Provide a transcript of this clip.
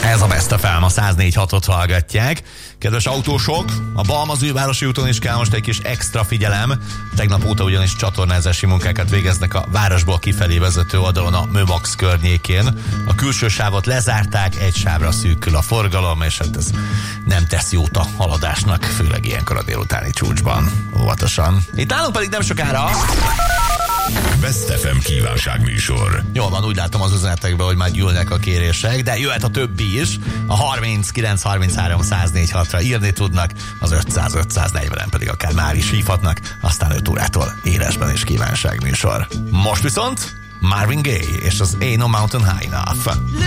Ez a Best FM, a 104.6-ot hallgatják. Kedves autósok, a Balmazújvárosi úton is kell most egy kis extra figyelem. Tegnap óta ugyanis csatornázási munkákat végeznek a városból kifelé vezető oldalon a Mőmax környékén. A külső sávot lezárták, egy sávra szűkül a forgalom, és hát ez nem tesz jót a haladásnak, főleg ilyenkor a délutáni csúcsban. Óvatosan. Itt állunk pedig nem sokára. Best FM kívánságműsor. Jól van, úgy látom az üzenetekben, hogy már gyűlnek a kérések, de jöhet a többi is. A 39 33 104.6-ra írni tudnak, az 500 540-en pedig akár már is hívhatnak, aztán 5 órától élesben is kívánságműsor. Most viszont Marvin Gaye és az Ain't No Mountain High Enough.